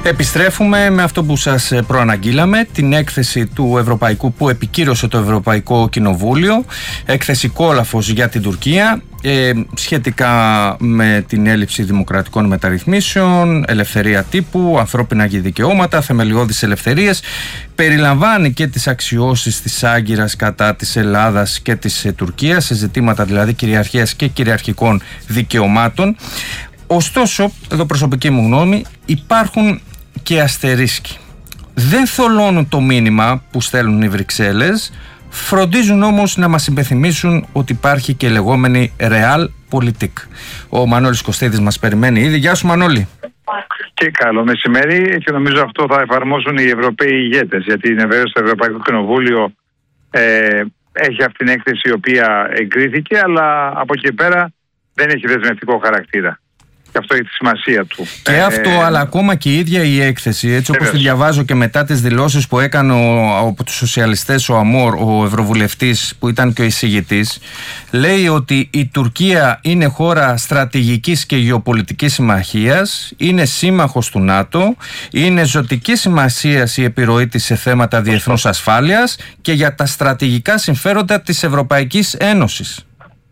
Επιστρέφουμε με αυτό που σας προαναγγείλαμε, την έκθεση του Ευρωπαϊκού που επικύρωσε το Ευρωπαϊκό Κοινοβούλιο, έκθεση κόλαφος για την Τουρκία, σχετικά με την έλλειψη δημοκρατικών μεταρρυθμίσεων, ελευθερία τύπου, ανθρώπινα δικαιώματα, θεμελιώδεις ελευθερίες. Περιλαμβάνει και τις αξιώσεις της Άγκυρας κατά της Ελλάδας και της Τουρκίας, σε ζητήματα δηλαδή κυριαρχίας και κυριαρχικών δικαιωμάτων. Ωστόσο, εδώ προσωπική μου γνώμη, υπάρχουν και αστερίσκοι. Δεν θολώνουν το μήνυμα που στέλνουν οι Βρυξέλλες, φροντίζουν όμως να μας υπενθυμίσουν ότι υπάρχει και λεγόμενη Realpolitik. Ο Μανώλης Κωστίδης μας περιμένει ήδη. Γεια σου Μανώλη. Και καλό μεσημέρι, και νομίζω αυτό θα εφαρμόσουν οι Ευρωπαίοι ηγέτες, γιατί είναι βέβαια στο Ευρωπαϊκό Κοινοβούλιο έχει αυτή την έκθεση η οποία εγκρίθηκε, αλλά από εκεί πέρα δεν έχει δεσμευτικό χαρακτήρα. Και αυτό έχει τη σημασία του. Και αυτό, αλλά ακόμα και η ίδια η έκθεση, έτσι όπως τη διαβάζω και μετά τις δηλώσεις που έκανε από τους σοσιαλιστές ο Αμόρ, ο ευρωβουλευτής που ήταν και ο εισηγητής, λέει ότι η Τουρκία είναι χώρα στρατηγικής και γεωπολιτικής συμμαχίας, είναι σύμμαχος του ΝΑΤΟ, είναι ζωτικής σημασίας η επιρροή της σε θέματα διεθνούς ασφάλειας και για τα στρατηγικά συμφέροντα της Ευρωπαϊκής Ένωσης.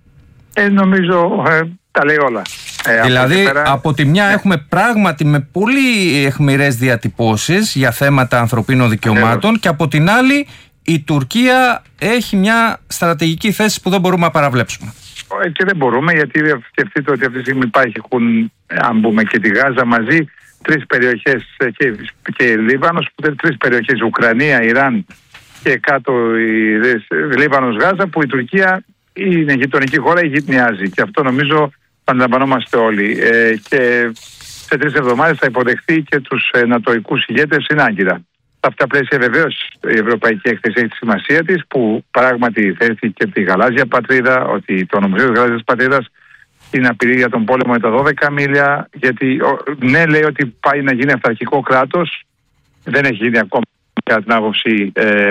Νομίζω τα λέει όλα. Δηλαδή από τη μια έχουμε πράγματι με πολύ αιχμηρές διατυπώσεις για θέματα ανθρωπίνων δικαιωμάτων, και από την άλλη η Τουρκία έχει μια στρατηγική θέση που δεν μπορούμε να παραβλέψουμε. Και δεν μπορούμε, γιατί σκεφτείτε ότι αυτή τη στιγμή υπάρχουν, αν μπούμε και τη Γάζα μαζί, τρεις περιοχές και Λίβανος, τρεις περιοχές, Ουκρανία, Ιράν και κάτω Λίβανος, Γάζα, που η Τουρκία είναι γειτονική χώρα ή γειτνιάζει. Και αυτό νομίζω αντιλαμβανόμαστε όλοι. Και σε 3 εβδομάδες θα υποδεχθεί και τους νατοικούς ηγέτες στην Άγκυρα. Σε αυτά πλαίσια βεβαίως η Ευρωπαϊκή Έκθεση έχει τη σημασία της, που πράγματι θέτει και τη γαλάζια πατρίδα, ότι το νομοσχέδιο της γαλάζιας πατρίδας είναι απειλή για τον πόλεμο με τα 12 μίλια, γιατί ναι, λέει ότι πάει να γίνει αυταρχικό κράτος, δεν έχει γίνει ακόμα κατά την άποψη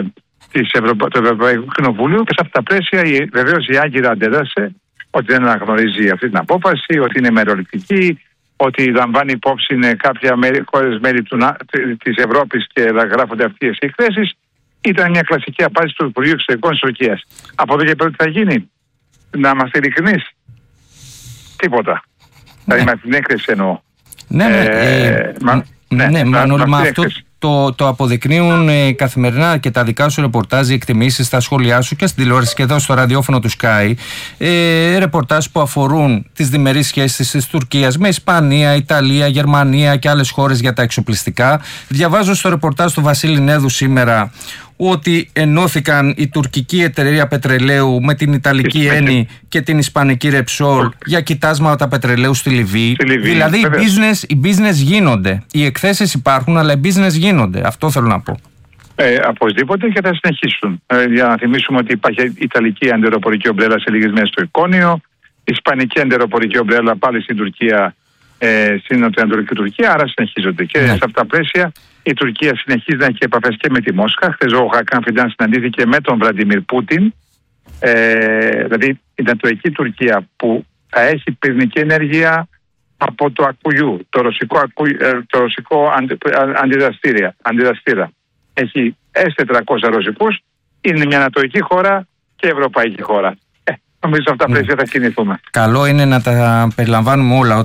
του Ευρωπαϊκού Κοινοβουλίου, και σε αυτά τα πλαίσια βεβαίως η Άγκυρα αντέδρασε ότι δεν αναγνωρίζει αυτή την απόφαση, ότι είναι μεροληπτική, ότι λαμβάνει υπόψη κάποια χώρες μέλη της Ευρώπης και γράφονται αυτές οι εκθέσεις. Ήταν μια κλασική απάντηση του Υπουργείου Εξωτερικών της Τουρκίας. Από εδώ και πέρα τι θα γίνει? Να είμαστε ειλικρινείς? Τίποτα. Δηλαδή με την έκθεση εννοώ. Μα αυτό το αποδεικνύουν καθημερινά και τα δικά σου ρεπορτάζ, οι εκτιμήσεις στα σχόλιά σου και στην τηλεόραση και εδώ στο ραδιόφωνο του Sky. Ρεπορτάζ που αφορούν τις διμερείς σχέσεις της Τουρκίας με Ισπανία, Ιταλία, Γερμανία και άλλες χώρες για τα εξοπλιστικά. Διαβάζω στο ρεπορτάζ του Βασίλη Νέδου σήμερα ότι ενώθηκαν η τουρκική εταιρεία πετρελαίου με την ιταλική Eni και την ισπανική Repsol για κοιτάσματα πετρελαίου στη Λιβύη. Δηλαδή οι business γίνονται. Οι εκθέσεις υπάρχουν, αλλά οι business γίνονται. Αυτό θέλω να πω. Οπωσδήποτε, και θα συνεχίσουν. Για να θυμίσουμε ότι υπάρχει ιταλική αντιεροπορική ομπρέλα σε λίγες μέρες στο Ικόνιο, ισπανική αντιεροπορική ομπρέλα πάλι στην Τουρκία, στην νοτιοανατολική Τουρκία, άρα συνεχίζονται. Και σε αυτά τα πλαίσια η Τουρκία συνεχίζει να έχει επαφές και με τη Μόσχα. Χθες ο Χακάν Φιντάν συναντήθηκε με τον Βλαντιμίρ Πούτιν. Δηλαδή η νατοική Τουρκία που θα έχει πυρηνική ενέργεια από το Ακουγιού, το ρωσικό αντιδραστήρα. Έχει S-400 ρωσικούς, είναι μια νατοική χώρα και ευρωπαϊκή χώρα. Νομίζω σε αυτά τα πλαίσια θα κινηθούμε. Καλό είναι να τα περιλαμβάνουμε όλα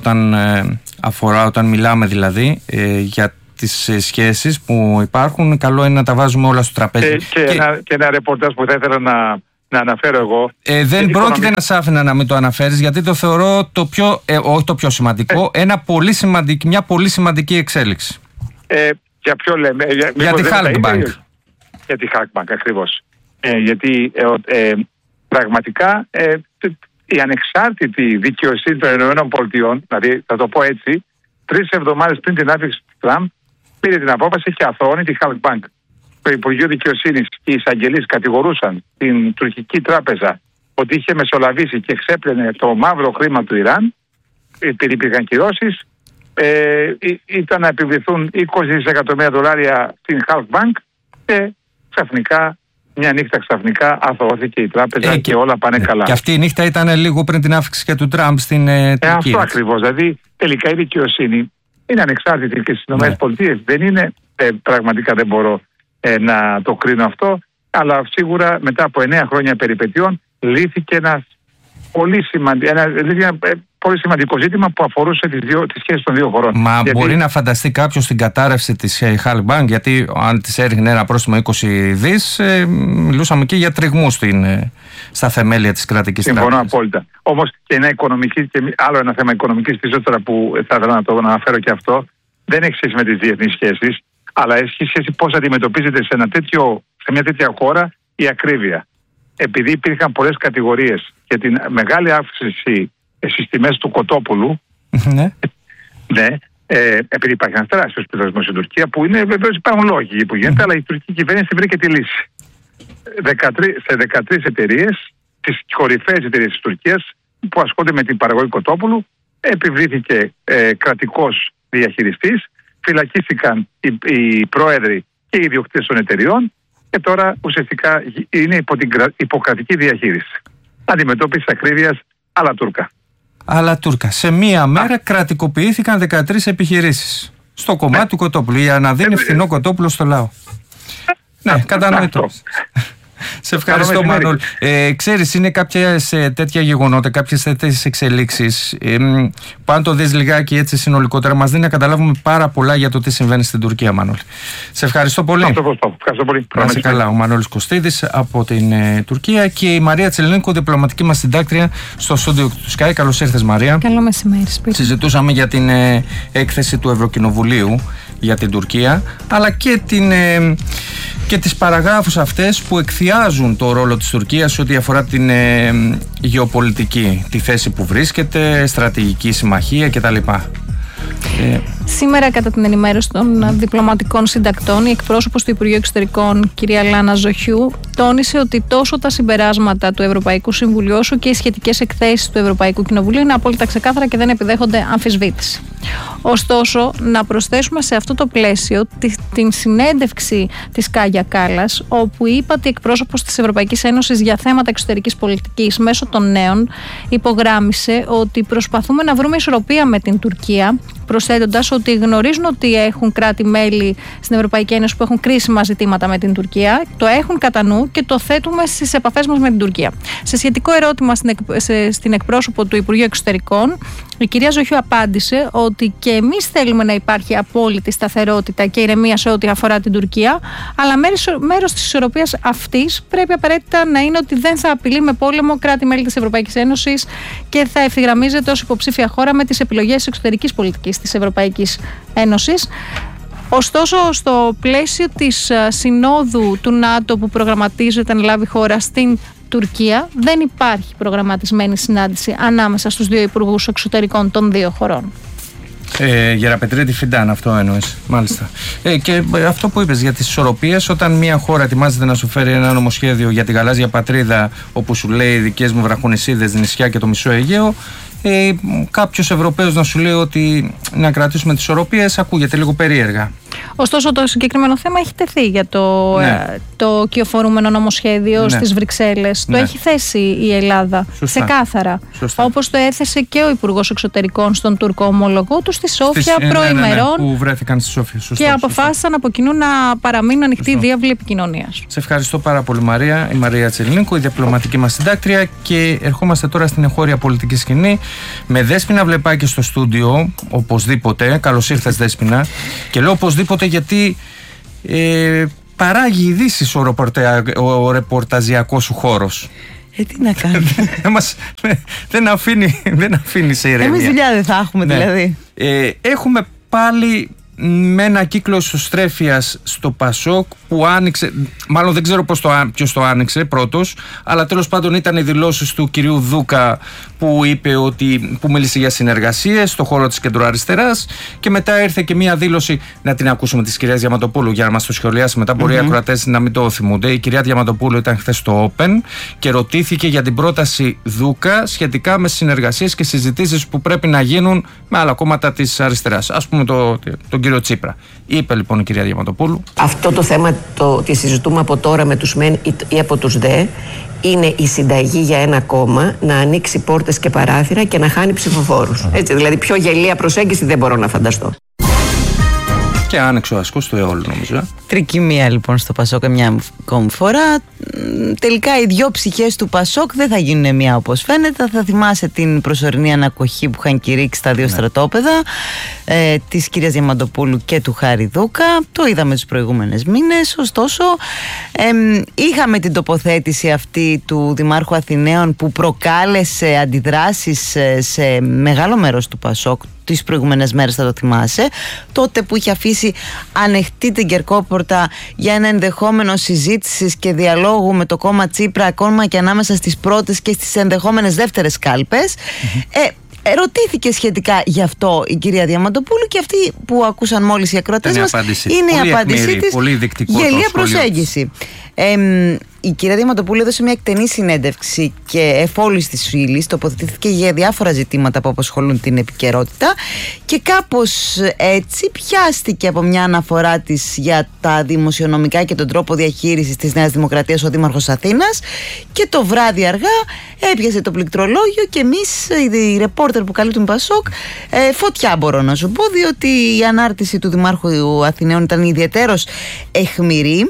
όταν μιλάμε δηλαδή για τις σχέσεις που υπάρχουν. Καλό είναι να τα βάζουμε όλα στο τραπέζι. Και ένα ρεπορτάζ που θα ήθελα να αναφέρω εγώ. Δεν πρόκειται να σ' άφηνα να μην το αναφέρεις, γιατί το θεωρώ όχι το πιο σημαντικό, μια πολύ σημαντική εξέλιξη. Για ποιο λέμε? Για τη Halkbank. Για τη Halkbank ακριβώς. Γιατί πραγματικά η ανεξάρτητη δικαιοσύνη των ΗΠΑ, δηλαδή θα το πω έτσι, 3 εβδομάδες πριν την άφηξη του Τραμπ, πήρε την απόφαση και αθωώνει τη Halkbank. Το Υπουργείο Δικαιοσύνης και οι εισαγγελείς κατηγορούσαν την τουρκική τράπεζα ότι είχε μεσολαβήσει και ξέπλαινε το μαύρο χρήμα του Ιράν. Υπήρχαν κυρώσεις. Ήταν να επιβληθούν 20 δισεκατομμύρια δολάρια στην Halkbank και μια νύχτα ξαφνικά αθωώθηκε η τράπεζα και όλα πάνε καλά. Και αυτή η νύχτα ήταν λίγο πριν την άφηξη και του Τραμπ στην Τουρκία. Αυτό ακριβώς. Δηλαδή τελικά η δικαιοσύνη είναι ανεξάρτητη και στις ΗΠΑ. Δεν είναι, πραγματικά δεν μπορώ να το κρίνω αυτό, αλλά σίγουρα μετά από 9 χρόνια περιπετειών λύθηκε ένα πολύ σημαντικό ζήτημα που αφορούσε τις σχέσεις των δύο χωρών. Μα μπορεί να φανταστεί κάποιος την κατάρρευση της Χάλιμπανκ, γιατί αν της έριχνε ένα πρόστιμο 20 δις, μιλούσαμε και για τριγμούς στα θεμέλια της κρατικής τράπεζας. Συμφωνώ απόλυτα. Όμως και άλλο ένα θέμα οικονομικής πισώτερα που θα ήθελα να το αναφέρω και αυτό, δεν έχει σχέση με τις διεθνείς σχέσεις, αλλά έχει σχέση πώς αντιμετωπίζεται σε μια τέτοια χώρα η ακρίβεια. Επειδή υπήρχαν πολλές κατηγορίες για την μεγάλη αύξηση στις τιμές του κοτόπουλου, επειδή υπάρχει ένας τεράστιος πληθωρισμός στην Τουρκία, που είναι βεβαίως υπάρχουν λόγοι που γίνεται, αλλά η τουρκική κυβέρνηση βρήκε τη λύση. Σε 13 εταιρείες, τις κορυφαίες εταιρείες της Τουρκίας που ασχολούνται με την παραγωγή κοτόπουλου, επιβλήθηκε κρατικός διαχειριστής, φυλακίστηκαν οι πρόεδροι και οι ιδιοκτήτες των εταιρεών και τώρα ουσιαστικά είναι υπό την υποκρατική διαχείριση. Αντιμετώπιση ακρίβειας αλλά Τούρκα. Σε μία μέρα κρατικοποιήθηκαν 13 επιχειρήσεις στο κομμάτι του κοτόπουλου για να δίνει φθηνό κοτόπουλο στο λαό. Ναι, κατανοητό. Σε ευχαριστώ, Μανώλη. Ξέρεις, είναι κάποιες τέτοια γεγονότα, κάποιες τέτοιες εξελίξεις που αν το δεις λιγάκι έτσι συνολικότερα μας δίνει να καταλάβουμε πάρα πολλά για το τι συμβαίνει στην Τουρκία, Μανώλη. Σε ευχαριστώ πολύ. Ευχαριστώ πολύ. Να είσαι καλά. Ο Μανώλης Κωστίδης από την Τουρκία και η Μαρία Τσελενίκο, διπλωματική μας συντάκτρια στο στούντιο του Sky. Καλώς ήρθες, Μαρία. Καλό μεσημέρι, Σπύρο. Συζητούσαμε για την έκθεση του Ευρωκοινοβουλίου για την Τουρκία, αλλά και τις παραγράφους αυτές που εκθιάζουν το ρόλο της Τουρκίας ό,τι αφορά την γεωπολιτική, τη θέση που βρίσκεται, στρατηγική συμμαχία κτλ. Σήμερα, κατά την ενημέρωση των διπλωματικών συντακτών, η εκπρόσωπος του Υπουργείου Εξωτερικών, κυρία Λάνα Ζοχιού, τόνισε ότι τόσο τα συμπεράσματα του Ευρωπαϊκού Συμβουλίου όσο και οι σχετικές εκθέσεις του Ευρωπαϊκού Κοινοβουλίου είναι απόλυτα ξεκάθαρα και δεν επιδέχονται αμφισβήτηση. Ωστόσο, να προσθέσουμε σε αυτό το πλαίσιο την συνέντευξη της Κάγια Κάλλας, όπου η ύπατη εκπρόσωπος της Ευρωπαϊκής Ένωσης για θέματα εξωτερικής πολιτικής μέσω των νέων υπογράμμισε ότι προσπαθούμε να βρούμε ισορροπία με την Τουρκία, προσθέτοντας ότι γνωρίζουν ότι έχουν κράτη-μέλη στην Ευρωπαϊκή Ένωση που έχουν κρίσιμα ζητήματα με την Τουρκία, το έχουν κατά νου και το θέτουμε στις επαφές μας με την Τουρκία. Σε σχετικό ερώτημα στην εκπρόσωπο του Υπουργείου Εξωτερικών, η κυρία Ζοχιού απάντησε ότι και εμείς θέλουμε να υπάρχει απόλυτη σταθερότητα και ηρεμία σε ό,τι αφορά την Τουρκία, αλλά μέρος της ισορροπίας αυτής πρέπει απαραίτητα να είναι ότι δεν θα απειλεί με πόλεμο κράτη-μέλη της Ευρωπαϊκής Ένωσης και θα ευθυγραμμίζεται ως υποψήφια χώρα με τις επιλογές εξωτερικής πολιτικής της Ευρωπαϊκής Ένωσης. Ωστόσο, στο πλαίσιο της συνόδου του ΝΑΤΟ που προγραμματίζεται να λάβει χώρα στην Τουρκία, δεν υπάρχει προγραμματισμένη συνάντηση ανάμεσα στους δύο υπουργούς εξωτερικών των δύο χωρών. Γεραπετρίτη Φιντάν, αυτό εννοείς. Μάλιστα. Και αυτό που είπες για τις ισορροπίες, όταν μια χώρα ετοιμάζεται να σου φέρει ένα νομοσχέδιο για τη γαλάζια πατρίδα, όπου σου λέει δικές μου βραχονησίδες, νησιά και το μισό Αιγαίο, κάποιος Ευρωπαίος να σου λέει ότι να κρατήσουμε τις ισορροπίες, ακούγεται λίγο περίεργα. Ωστόσο, το συγκεκριμένο θέμα έχει τεθεί για το κυοφορούμενο νομοσχέδιο στις Βρυξέλλες. Το έχει θέσει η Ελλάδα ξεκάθαρα. Όπως το έθεσε και ο Υπουργός Εξωτερικών στον Τούρκο ομολογό του στη Σόφια προημερών. Που βρέθηκαν στη Σόφια. Και αποφάσισαν από κοινού να παραμείνουν ανοιχτοί οι διάβλοι επικοινωνίας. Σε ευχαριστώ πάρα πολύ, Μαρία. Η Μαρία Τσελενίκο, η διπλωματική μας συντάκτρια. Και ερχόμαστε τώρα στην εγχώρια πολιτική σκηνή με Δέσποινα Βλεπάκη στο στούντιο. Οπωσδήποτε. Καλώς ήρθες, Δέσποινα. Και λέω οπωσδήποτε γιατί παράγει ειδήσεις ο ρεπορταζιακός σου χώρος. Τι να κάνουμε. Δεν αφήνει σε ηρεμία. Εμείς δουλειά δεν θα έχουμε, δηλαδή. Έχουμε πάλι με ένα κύκλο ισοστρέφειας στο Πασόκ που άνοιξε, μάλλον δεν ξέρω ποιος το άνοιξε πρώτος, αλλά τέλος πάντων ήταν οι δηλώσεις του κυρίου Δούκα που είπε που μίλησε για συνεργασίες στο χώρο της κεντροαριστεράς, και μετά ήρθε και μία δήλωση, να την ακούσουμε, της κυρίας Διαμαντοπούλου για να μας το σχολιάσει μετά, μπορεί οι ακροατές να μην το θυμούνται. Η κυρία Διαμαντοπούλου ήταν χθες στο Open και ρωτήθηκε για την πρόταση Δούκα σχετικά με συνεργασίες και συζητήσεις που πρέπει να γίνουν με άλλα κόμματα της αριστεράς, ας πούμε τον κύριο Τσίπρα. Είπε λοιπόν η κυρία Διαμαντοπούλου: αυτό το θέμα το ότι συζητούμε από τώρα με τους ΜΕΝ ή από τους ΔΕ είναι η συνταγή για ένα κόμμα να ανοίξει πόρτες και παράθυρα και να χάνει ψηφοφόρους. Έτσι, δηλαδή πιο γελία προσέγγιση δεν μπορώ να φανταστώ. Και άνοιξε ο ασκός του αιώλου, νομίζω. Τρικυμία λοιπόν στο Πασόκ μια ακόμη φορά. Τελικά οι δυο ψυχές του Πασόκ δεν θα γίνουν μία όπως φαίνεται. Θα θυμάσαι την προσωρινή ανακοχή που είχαν κηρύξει στα δύο στρατόπεδα, της κυρίας Διαμαντοπούλου και του Χάρη Δούκα. Το είδαμε τους προηγούμενες μήνες. Ωστόσο είχαμε την τοποθέτηση αυτή του Δημάρχου Αθηναίων που προκάλεσε αντιδράσεις σε μεγάλο μέρος του Πασόκ τις προηγούμενες μέρες, θα το θυμάσαι, τότε που είχε αφήσει ανοιχτή την κερκόπορτα για ένα ενδεχόμενο συζήτησης και διαλόγου με το κόμμα Τσίπρα, ακόμα και ανάμεσα στις πρώτες και στις ενδεχόμενες δεύτερες κάλπες. Ρωτήθηκε σχετικά γι' αυτό η κυρία Διαμαντοπούλου και αυτή που ακούσαν μόλις οι ακροατές μας είναι η απάντησή της, γελία προσέγγιση. Η κυρία Διαμαντοπούλου έδωσε μια εκτενή συνέντευξη και εφόλης της φύλης, τοποθετήθηκε για διάφορα ζητήματα που απασχολούν την επικαιρότητα και κάπως έτσι πιάστηκε από μια αναφορά της για τα δημοσιονομικά και τον τρόπο διαχείρισης της Νέας Δημοκρατίας ο Δήμαρχος Αθήνας και το βράδυ αργά έπιασε το πληκτρολόγιο και εμείς οι ρεπόρτερ που καλύπτουν Πασόκ φωτιά μπορώ να σου πω, διότι η ανάρτηση του Δημάρχου Αθηναίων ήταν ιδιαιτέρως αιχμηρή.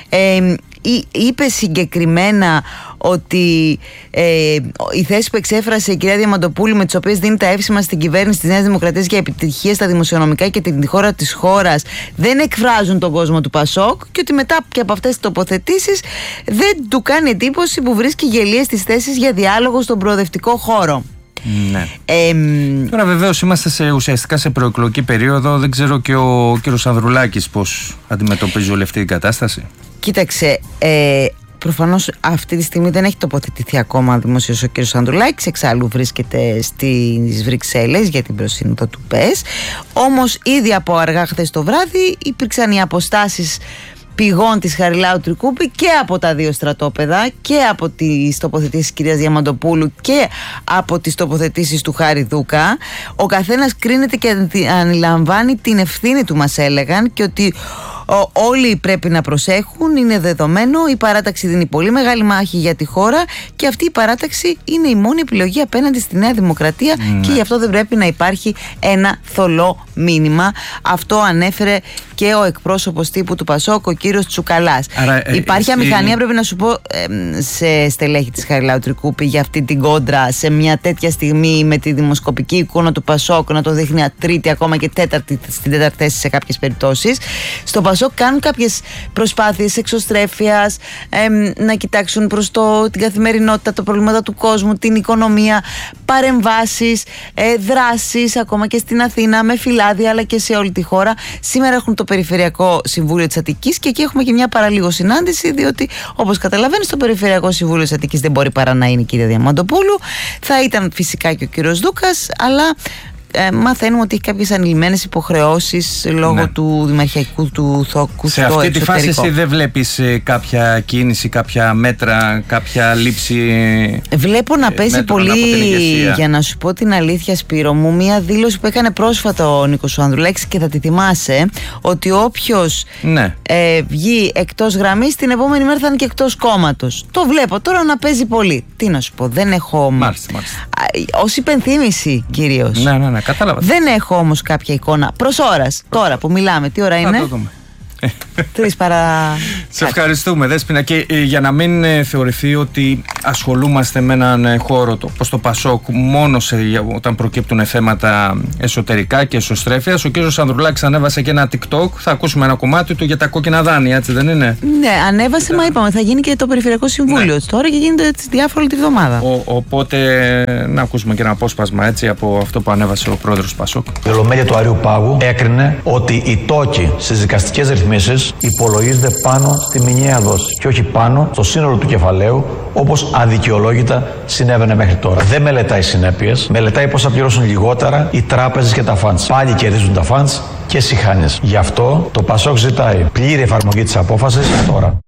Είπε συγκεκριμένα ότι η θέση που εξέφρασε η κυρία Διαμαντοπούλου, με τις οποίες δίνει τα εύσημα στην κυβέρνηση της Νέας Δημοκρατίας για επιτυχίες στα δημοσιονομικά και την χώρα της χώρας, δεν εκφράζουν τον κόσμο του Πασόκ και ότι μετά και από αυτές τις τοποθετήσεις δεν του κάνει εντύπωση που βρίσκει γελίες στις θέσεις για διάλογο στον προοδευτικό χώρο. Ναι. Τώρα βεβαίως είμαστε ουσιαστικά σε προεκλογική περίοδο. Δεν ξέρω και ο κύριος Ανδρουλάκης πώς αντιμετωπίζει όλη αυτή την κατάσταση. Κοίταξε, προφανώς αυτή τη στιγμή δεν έχει τοποθετηθεί ακόμα δημοσίως ο κ. Ανδρουλάκης, εξάλλου βρίσκεται στις Βρυξέλλες για την προσύνοδο του ΠΕΣ. Όμως ήδη από αργά χθες το βράδυ υπήρξαν οι αποστάσεις πηγών της Χαριλάου Τρικούπη και από τα δύο στρατόπεδα και από τις τοποθετήσεις της κυρίας Διαμαντοπούλου και από τις τοποθετήσεις του Χάρη Δούκα. Ο καθένας κρίνεται και αντιλαμβάνει την ευθύνη του, μας έλεγαν, και ότι όλοι πρέπει να προσέχουν, είναι δεδομένο. Η παράταξη δίνει πολύ μεγάλη μάχη για τη χώρα και αυτή η παράταξη είναι η μόνη επιλογή απέναντι στη Νέα Δημοκρατία και γι' αυτό δεν πρέπει να υπάρχει ένα θολό μήνυμα. Αυτό ανέφερε και ο εκπρόσωπος τύπου του Πασόκ, ο κύριος Τσουκαλάς. Υπάρχει αμηχανία, πρέπει να σου πω, σε στελέχη της Χαριλάου Τρικούπη για αυτή την κόντρα σε μια τέτοια στιγμή, με τη δημοσκοπική εικόνα του Πασόκ να το δείχνει τρίτη, ακόμα και στην τέταρτη θέση σε κάποιες περιπτώσεις. Στο Πασόκ κάνουν κάποιες προσπάθειες εξωστρέφειας, να κοιτάξουν προς την καθημερινότητα, τα προβλήματα του κόσμου, την οικονομία, παρεμβάσεις, δράσεις ακόμα και στην Αθήνα με φυλάδια αλλά και σε όλη τη χώρα. Σήμερα έχουν το Περιφερειακό Συμβούλιο της Αττικής και εκεί έχουμε και μια παραλίγο συνάντηση, διότι όπως καταλαβαίνεις το Περιφερειακό Συμβούλιο της Αττικής δεν μπορεί παρά να είναι η κυρία Διαμαντοπούλου. Θα ήταν φυσικά και ο κύριος Δούκας, αλλά μαθαίνουμε ότι έχει κάποιες ανηλυμένες υποχρεώσεις λόγω του δημαρχιακού του θόκου. Σε αυτή τη φάση εσύ δεν βλέπεις κάποια κίνηση, κάποια μέτρα, κάποια λήψη? Βλέπω να παίζει πολύ, για να σου πω την αλήθεια Σπύρο μου, μια δήλωση που έκανε πρόσφατα ο Νίκος Ανδρουλάκης και θα τη θυμάσαι, ότι όποιος βγει εκτός γραμμής την επόμενη μέρα θα είναι και εκτός κόμματος. Το βλέπω τώρα να παίζει πολύ. Τι να σου πω, δεν έχω... Μάλιστα. Ως υπενθύμηση κυρίως. Ναι, κατάλαβα. Δεν έχω όμως κάποια εικόνα προς ώρας. Τώρα που μιλάμε, τι ώρα είναι? 3 παρά. Σε ευχαριστούμε, Δέσποινα. Και για να μην θεωρηθεί ότι ασχολούμαστε με έναν χώρο όπως το Πασόκ μόνο όταν προκύπτουν θέματα εσωτερικά και εσωστρέφειας, ο κ. Ανδρουλάκης ανέβασε και ένα TikTok. Θα ακούσουμε ένα κομμάτι του για τα κόκκινα δάνεια, έτσι δεν είναι? Ναι, ανέβασε, μα είπαμε, θα γίνει και το Περιφερειακό Συμβούλιο τώρα και γίνεται διάφορα τη βδομάδα. Οπότε να ακούσουμε και ένα απόσπασμα έτσι από αυτό που ανέβασε ο πρόεδρος του Πασόκ. Η Ολομέλεια του Αριού Πάγου έκρινε ότι οι τόκοι στις δικαστικές ρυθμίσεις υπολογίζονται πάνω στη μηνιαία δόση και όχι πάνω στο σύνολο του κεφαλαίου, όπως αδικαιολόγητα συνέβαινε μέχρι τώρα. Δεν μελετάει συνέπειες, μελετάει πώς θα πληρώσουν λιγότερα οι τράπεζες και τα funds. Πάλι κερδίζουν τα funds και εσύ χάνεις. Γι' αυτό το Πασόκ ζητάει πλήρη εφαρμογή της απόφασης τώρα.